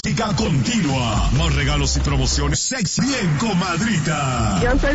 Continua. Más regalos y promociones. Sex bien, comadrita. Yo soy